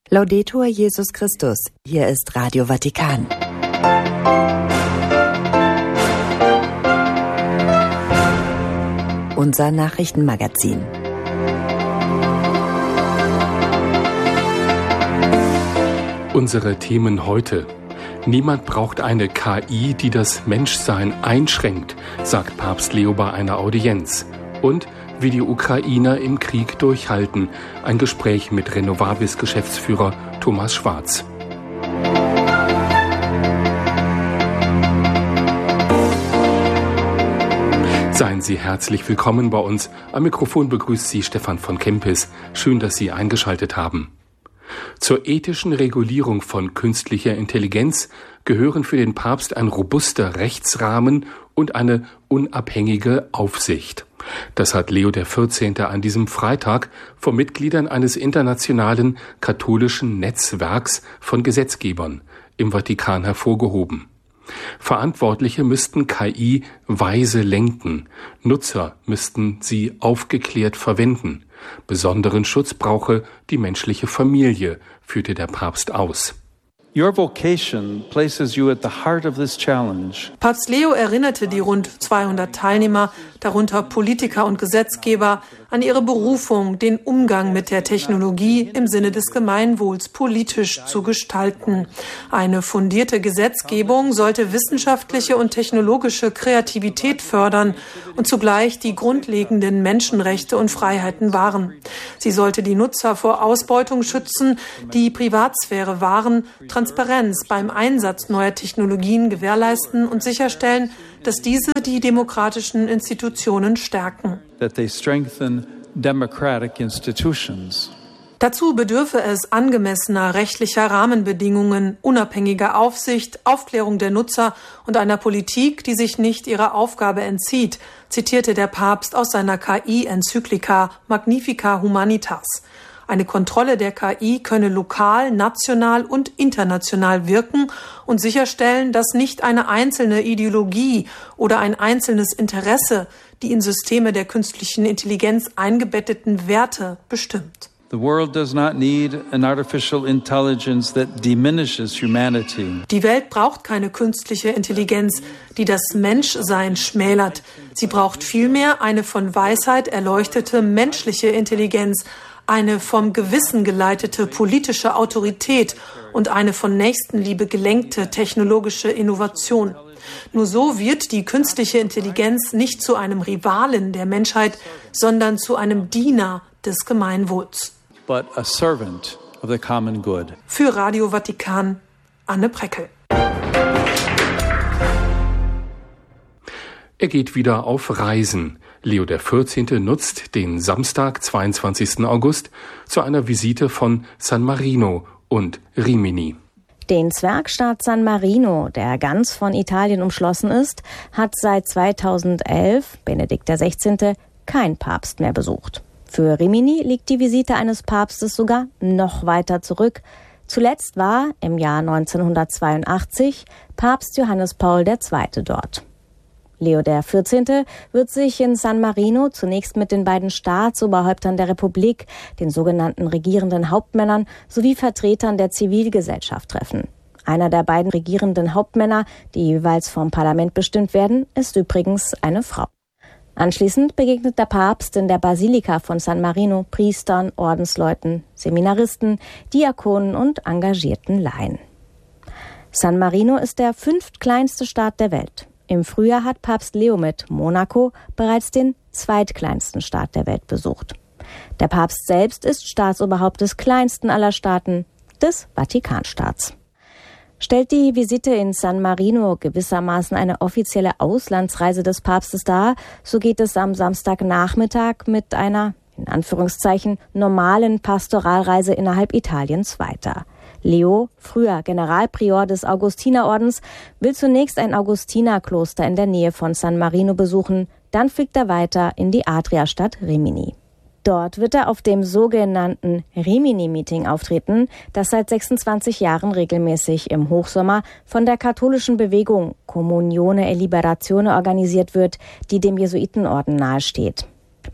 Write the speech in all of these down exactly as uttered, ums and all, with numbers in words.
Laudetur Jesus Christus. Hier ist Radio Vatikan. Unser Nachrichtenmagazin. Unsere Themen heute. Niemand braucht eine K I, die das Menschsein einschränkt, sagt Papst Leo bei einer Audienz. Und wie die Ukrainer im Krieg durchhalten. Ein Gespräch mit Renovabis-Geschäftsführer Thomas Schwarz. Seien Sie herzlich willkommen bei uns. Am Mikrofon begrüßt Sie Stefan von Kempis. Schön, dass Sie eingeschaltet haben. Zur ethischen Regulierung von künstlicher Intelligenz gehören für den Papst ein robuster Rechtsrahmen und eine unabhängige Aufsicht. Das hat Leo der vierzehnte an diesem Freitag von Mitgliedern eines internationalen katholischen Netzwerks von Gesetzgebern im Vatikan hervorgehoben. Verantwortliche müssten K I weise lenken, Nutzer müssten sie aufgeklärt verwenden. Besonderen Schutz brauche die menschliche Familie, führte der Papst aus. Your vocation places you at the heart of this challenge. Papst Leo erinnerte die rund zweihundert Teilnehmer, darunter Politiker und Gesetzgeber, an ihre Berufung, den Umgang mit der Technologie im Sinne des Gemeinwohls politisch zu gestalten. Eine fundierte Gesetzgebung sollte wissenschaftliche und technologische Kreativität fördern und zugleich die grundlegenden Menschenrechte und Freiheiten wahren. Sie sollte die Nutzer vor Ausbeutung schützen, die Privatsphäre wahren, Transparenz beim Einsatz neuer Technologien gewährleisten und sicherstellen, dass diese die demokratischen Institutionen stärken. That they strengthen democratic institutions. Dazu bedürfe es angemessener rechtlicher Rahmenbedingungen, unabhängiger Aufsicht, Aufklärung der Nutzer und einer Politik, die sich nicht ihrer Aufgabe entzieht, zitierte der Papst aus seiner K I-Enzyklika Magnificat Humanitas. Eine Kontrolle der K I könne lokal, national und international wirken und sicherstellen, dass nicht eine einzelne Ideologie oder ein einzelnes Interesse die in Systeme der künstlichen Intelligenz eingebetteten Werte bestimmt. The world does not need an artificial intelligence that diminishes humanity. Die Welt braucht keine künstliche Intelligenz, die das Menschsein schmälert. Sie braucht vielmehr eine von Weisheit erleuchtete menschliche Intelligenz, eine vom Gewissen geleitete politische Autorität und eine von Nächstenliebe gelenkte technologische Innovation. Nur so wird die künstliche Intelligenz nicht zu einem Rivalen der Menschheit, sondern zu einem Diener des Gemeinwohls. But a servant of the common good. Für Radio Vatikan, Anne Preckel. Er geht wieder auf Reisen. Leo der vierzehnte nutzt den Samstag, zweiundzwanzigsten August, zu einer Visite von San Marino und Rimini. Den Zwergstaat San Marino, der ganz von Italien umschlossen ist, hat seit zweitausendelf, Benedikt der sechzehnte, kein Papst mehr besucht. Für Rimini liegt die Visite eines Papstes sogar noch weiter zurück. Zuletzt war im Jahr neunzehnhundertzweiundachtzig Papst Johannes Paul der Zweite dort. Leo der vierzehnte wird sich in San Marino zunächst mit den beiden Staatsoberhäuptern der Republik, den sogenannten regierenden Hauptmännern sowie Vertretern der Zivilgesellschaft treffen. Einer der beiden regierenden Hauptmänner, die jeweils vom Parlament bestimmt werden, ist übrigens eine Frau. Anschließend begegnet der Papst in der Basilika von San Marino Priestern, Ordensleuten, Seminaristen, Diakonen und engagierten Laien. San Marino ist der fünftkleinste Staat der Welt. Im Frühjahr hat Papst Leo mit Monaco bereits den zweitkleinsten Staat der Welt besucht. Der Papst selbst ist Staatsoberhaupt des kleinsten aller Staaten, des Vatikanstaats. Stellt die Visite in San Marino gewissermaßen eine offizielle Auslandsreise des Papstes dar, so geht es am Samstagnachmittag mit einer, in Anführungszeichen, normalen Pastoralreise innerhalb Italiens weiter. Leo, früher Generalprior des Augustinerordens, will zunächst ein Augustinerkloster in der Nähe von San Marino besuchen, dann fliegt er weiter in die Adriastadt Rimini. Dort wird er auf dem sogenannten Rimini-Meeting auftreten, das seit sechsundzwanzig Jahren regelmäßig im Hochsommer von der katholischen Bewegung Comunione e Liberazione organisiert wird, die dem Jesuitenorden nahesteht.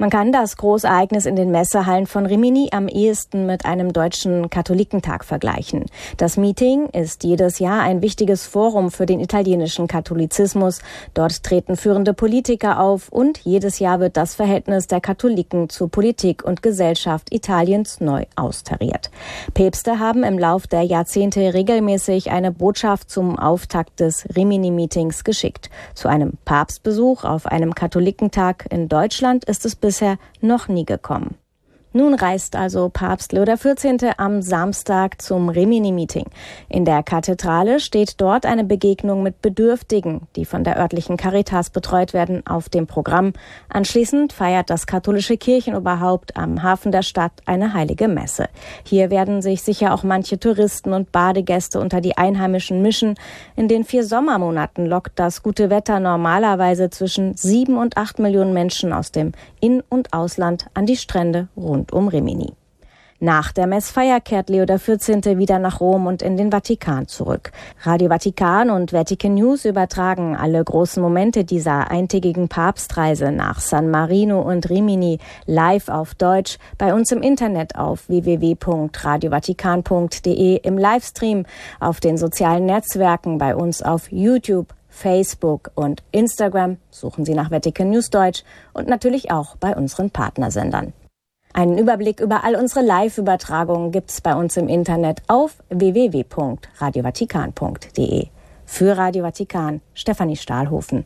Man kann das Großereignis in den Messehallen von Rimini am ehesten mit einem deutschen Katholikentag vergleichen. Das Meeting ist jedes Jahr ein wichtiges Forum für den italienischen Katholizismus. Dort treten führende Politiker auf und jedes Jahr wird das Verhältnis der Katholiken zu Politik und Gesellschaft Italiens neu austariert. Päpste haben im Lauf der Jahrzehnte regelmäßig eine Botschaft zum Auftakt des Rimini-Meetings geschickt. Zu einem Papstbesuch auf einem Katholikentag in Deutschland ist es bisher noch nie gekommen. Nun reist also Papst Leo der vierzehnte am Samstag zum Rimini-Meeting. In der Kathedrale steht dort eine Begegnung mit Bedürftigen, die von der örtlichen Caritas betreut werden, auf dem Programm. Anschließend feiert das katholische Kirchenoberhaupt am Hafen der Stadt eine heilige Messe. Hier werden sich sicher auch manche Touristen und Badegäste unter die Einheimischen mischen. In den vier Sommermonaten lockt das gute Wetter normalerweise zwischen sieben und acht Millionen Menschen aus dem In- und Ausland an die Strände rund um Rimini. Nach der Messfeier kehrt Leo der vierzehnte wieder nach Rom und in den Vatikan zurück. Radio Vatikan und Vatican News übertragen alle großen Momente dieser eintägigen Papstreise nach San Marino und Rimini live auf Deutsch, bei uns im Internet auf w w w punkt radio vatikan punkt d e, im Livestream, auf den sozialen Netzwerken, bei uns auf YouTube, Facebook und Instagram. Suchen Sie nach Vatican News Deutsch und natürlich auch bei unseren Partnersendern. Einen Überblick über all unsere Live-Übertragungen gibt's bei uns im Internet auf w w w punkt radio vatikan punkt d e. Für Radio Vatikan, Stefanie Stahlhofen.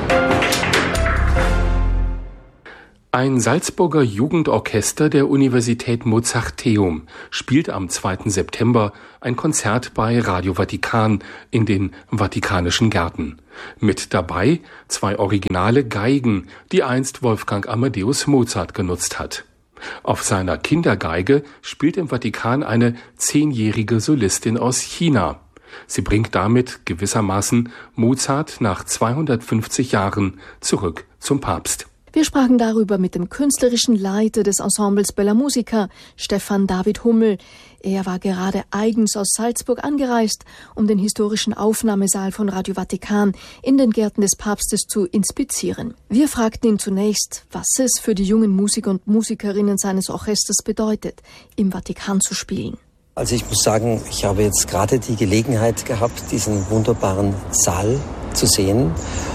Ein Salzburger Jugendorchester der Universität Mozarteum spielt am zweiten September ein Konzert bei Radio Vatikan in den Vatikanischen Gärten. Mit dabei zwei originale Geigen, die einst Wolfgang Amadeus Mozart genutzt hat. Auf seiner Kindergeige spielt im Vatikan eine zehnjährige Solistin aus China. Sie bringt damit gewissermaßen Mozart nach zweihundertfünfzig Jahren zurück zum Papst. Wir sprachen darüber mit dem künstlerischen Leiter des Ensembles Bella Musica, Stefan David Hummel. Er war gerade eigens aus Salzburg angereist, um den historischen Aufnahmesaal von Radio Vatikan in den Gärten des Papstes zu inspizieren. Wir fragten ihn zunächst, was es für die jungen Musiker und Musikerinnen seines Orchesters bedeutet, im Vatikan zu spielen. Also ich muss sagen, ich habe jetzt gerade die Gelegenheit gehabt, diesen wunderbaren Saal zu sehen.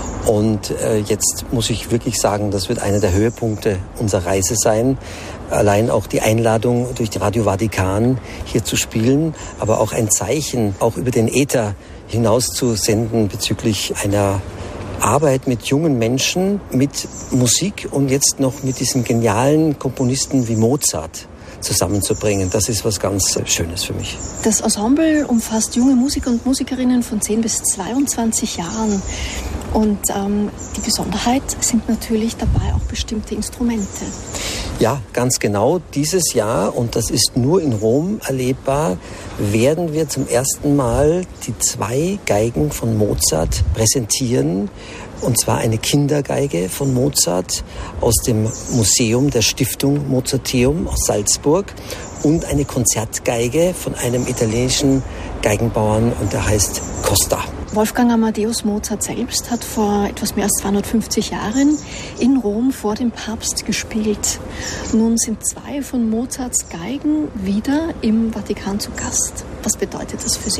Und äh, jetzt muss ich wirklich sagen, das wird einer der Höhepunkte unserer Reise sein. Allein auch die Einladung durch die Radio Vatikan hier zu spielen, aber auch ein Zeichen, auch über den Äther hinaus zu senden bezüglich einer Arbeit mit jungen Menschen, mit Musik und jetzt noch mit diesen genialen Komponisten wie Mozart zusammenzubringen. Das ist was ganz Schönes für mich. Das Ensemble umfasst junge Musiker und Musikerinnen von zehn bis zweiundzwanzig Jahren. Und ähm, die Besonderheit sind natürlich dabei auch bestimmte Instrumente. Ja, ganz genau. Dieses Jahr, und das ist nur in Rom erlebbar, werden wir zum ersten Mal die zwei Geigen von Mozart präsentieren. Und zwar eine Kindergeige von Mozart aus dem Museum der Stiftung Mozarteum aus Salzburg und eine Konzertgeige von einem italienischen Geigenbauern, und der heißt Costa. Wolfgang Amadeus Mozart selbst hat vor etwas mehr als zweihundertfünfzig Jahren in Rom vor dem Papst gespielt. Nun sind zwei von Mozarts Geigen wieder im Vatikan zu Gast. Was bedeutet das für Sie?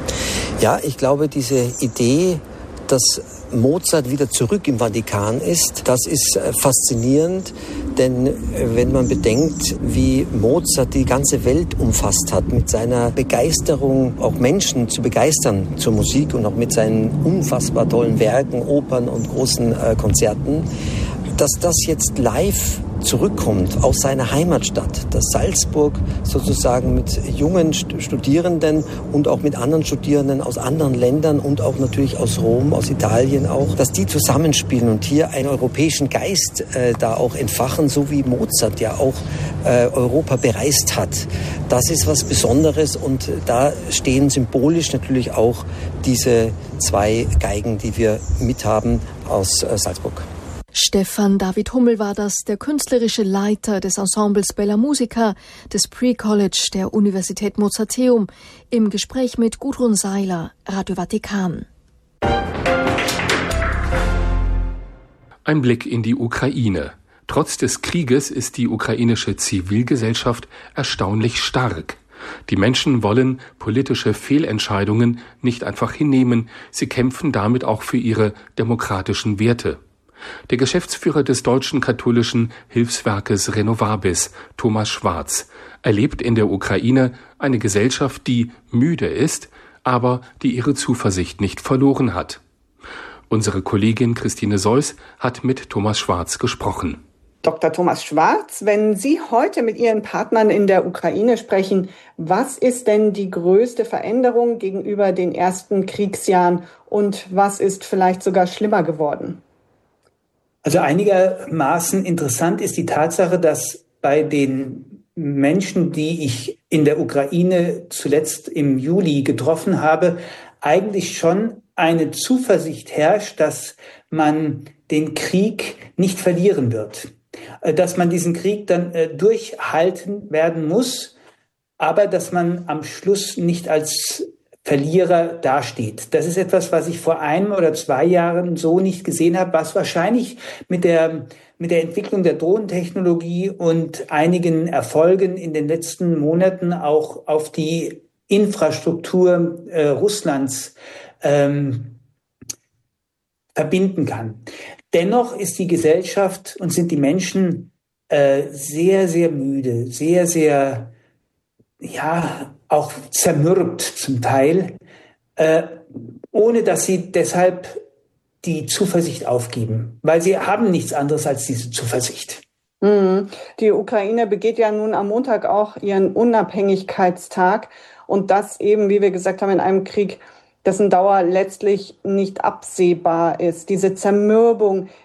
Ja, ich glaube, diese Idee, dass Mozart wieder zurück im Vatikan ist, das ist faszinierend, denn wenn man bedenkt, wie Mozart die ganze Welt umfasst hat, mit seiner Begeisterung auch Menschen zu begeistern zur Musik und auch mit seinen unfassbar tollen Werken, Opern und großen äh, Konzerten, dass das jetzt live zurückkommt aus seiner Heimatstadt, dass Salzburg sozusagen mit jungen Studierenden und auch mit anderen Studierenden aus anderen Ländern und auch natürlich aus Rom, aus Italien auch, dass die zusammenspielen und hier einen europäischen Geist äh, da auch entfachen, so wie Mozart ja auch äh, Europa bereist hat. Das ist was Besonderes und da stehen symbolisch natürlich auch diese zwei Geigen, die wir mithaben aus äh, Salzburg. Stefan David Hummel war das, der künstlerische Leiter des Ensembles Bella Musica des Pre-College der Universität Mozarteum, im Gespräch mit Gudrun Seiler, Radio Vatikan. Ein Blick in die Ukraine. Trotz des Krieges ist die ukrainische Zivilgesellschaft erstaunlich stark. Die Menschen wollen politische Fehlentscheidungen nicht einfach hinnehmen, sie kämpfen damit auch für ihre demokratischen Werte. Der Geschäftsführer des deutschen katholischen Hilfswerkes Renovabis, Thomas Schwarz, erlebt in der Ukraine eine Gesellschaft, die müde ist, aber die ihre Zuversicht nicht verloren hat. Unsere Kollegin Christine Seuss hat mit Thomas Schwarz gesprochen. Doktor Thomas Schwarz, wenn Sie heute mit Ihren Partnern in der Ukraine sprechen, was ist denn die größte Veränderung gegenüber den ersten Kriegsjahren und was ist vielleicht sogar schlimmer geworden? Also einigermaßen interessant ist die Tatsache, dass bei den Menschen, die ich in der Ukraine zuletzt im Juli getroffen habe, eigentlich schon eine Zuversicht herrscht, dass man den Krieg nicht verlieren wird. Dass man diesen Krieg dann äh, durchhalten werden muss, aber dass man am Schluss nicht als Verlierer dasteht. Das ist etwas, was ich vor einem oder zwei Jahren so nicht gesehen habe, was wahrscheinlich mit der, mit der Entwicklung der Drohnentechnologie und einigen Erfolgen in den letzten Monaten auch auf die Infrastruktur äh, Russlands ähm, verbinden kann. Dennoch ist die Gesellschaft und sind die Menschen äh, sehr, sehr müde, sehr, sehr, ja, auch zermürbt zum Teil, äh, ohne dass sie deshalb die Zuversicht aufgeben, weil sie haben nichts anderes als diese Zuversicht. Die Ukraine begeht ja nun am Montag auch ihren Unabhängigkeitstag und das eben, wie wir gesagt haben, in einem Krieg, dessen Dauer letztlich nicht absehbar ist. Diese Zermürbung,